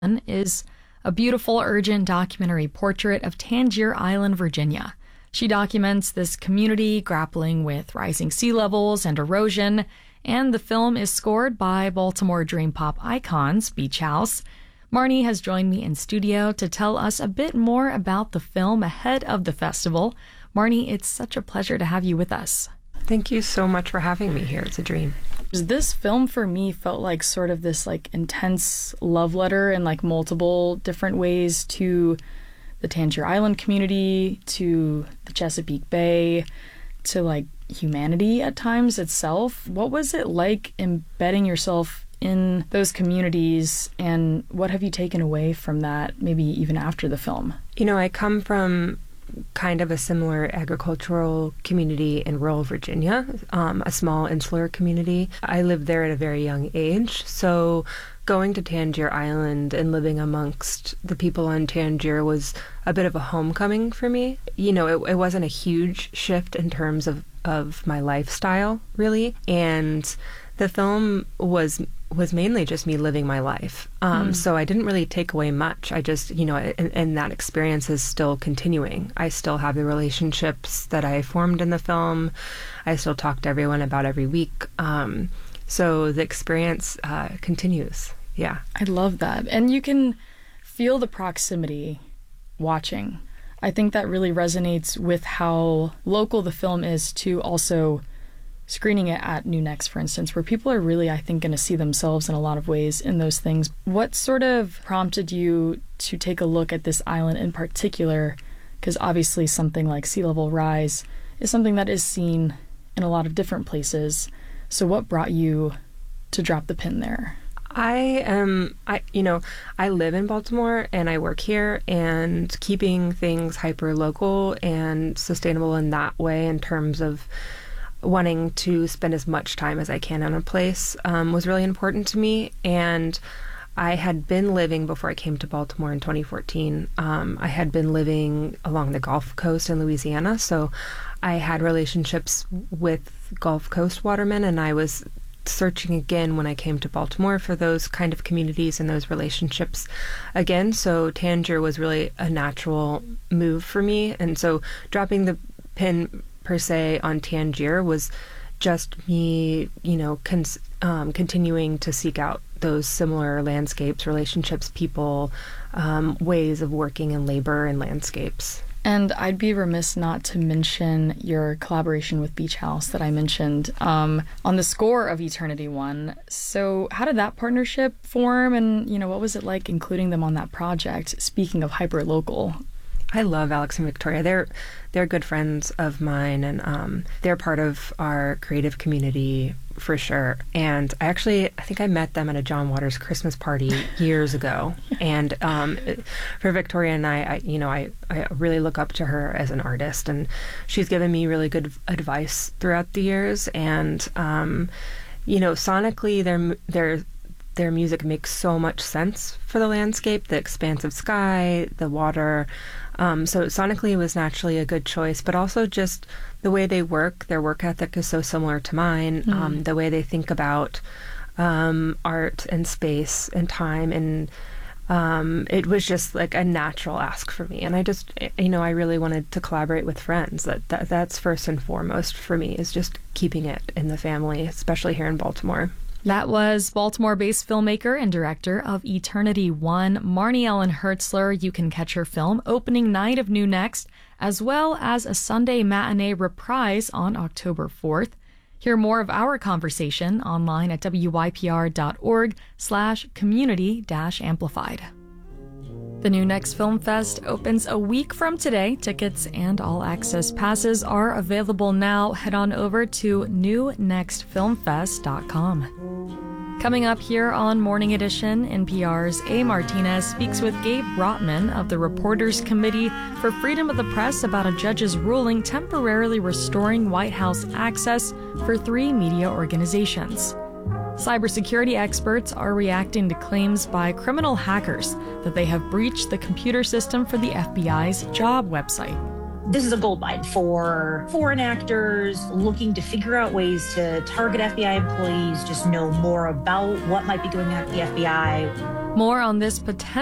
is a beautiful, urgent documentary portrait of Tangier Island, Virginia. She documents this community grappling with rising sea levels and erosion, and the film is scored by Baltimore dream pop icons Beach House. Marnie has joined me in studio to tell us a bit more about the film ahead of the festival. Marnie, it's such a pleasure to have you with us. Thank you so much for having me here. It's a dream. This film for me felt like sort of this intense love letter in multiple different ways to the Tangier Island community, to the Chesapeake Bay, to humanity at times itself. What was it like embedding yourself in those communities, and what have you taken away from that, maybe even after the film? I come from kind of a similar agricultural community in rural Virginia, a small insular community. I lived there at a very young age, so going to Tangier Island and living amongst the people on Tangier was a bit of a homecoming for me. It wasn't a huge shift in terms of my lifestyle, really, and the film was mainly just me living my life. So I didn't really take away much. I just, and that experience is still continuing. I still have the relationships that I formed in the film. I still talk to everyone about every week. So the experience continues. Yeah. I love that. And you can feel the proximity watching. I think that really resonates with how local the film is to also screening it at New Next, for instance, where people are really, I think, going to see themselves in a lot of ways in those things. What sort of prompted you to take a look at this island in particular? Because obviously something like sea level rise is something that is seen in a lot of different places. So what brought you to drop the pin there? I live in Baltimore and I work here, and keeping things hyper local and sustainable in that way in terms of wanting to spend as much time as I can on a place was really important to me. And I had been living, before I came to Baltimore in 2014, I had been living along the Gulf Coast in Louisiana. So I had relationships with Gulf Coast watermen, and I was searching again when I came to Baltimore for those kind of communities and those relationships again. So Tangier was really a natural move for me. And so dropping the pin per se on Tangier was just me, continuing to seek out those similar landscapes, relationships, people, ways of working in labor and landscapes. And I'd be remiss not to mention your collaboration with Beach House that I mentioned on the score of Eternity One. So how did that partnership form, and what was it like including them on that project? Speaking of hyper-local. I love Alex and Victoria. They're good friends of mine, and they're part of our creative community for sure. And I think I met them at a John Waters Christmas party years ago. And for Victoria and I really look up to her as an artist, and she's given me really good advice throughout the years. And sonically, their music makes so much sense for the landscape, the expansive sky, the water. So sonically it was naturally a good choice, but also just the way they work, their work ethic is so similar to mine. The way they think about art and space and time, and it was just like a natural ask for me. And I just, I really wanted to collaborate with friends. That's first and foremost for me, is just keeping it in the family, especially here in Baltimore. That was Baltimore-based filmmaker and director of Eternity One, Marnie Ellen Hertzler. You can catch her film opening night of New Next, as well as a Sunday matinee reprise on October 4th. Hear more of our conversation online at wypr.org/community-amplified. The New Next Film Fest opens a week from today. Tickets and all-access passes are available now. Head on over to newnextfilmfest.com. Coming up here on Morning Edition, NPR's A. Martinez speaks with Gabe Rotman of the Reporters Committee for Freedom of the Press about a judge's ruling temporarily restoring White House access for 3 media organizations. Cybersecurity experts are reacting to claims by criminal hackers that they have breached the computer system for the FBI's job website. This is a goldmine for foreign actors looking to figure out ways to target FBI employees, just know more about what might be going on at the FBI. More on this potential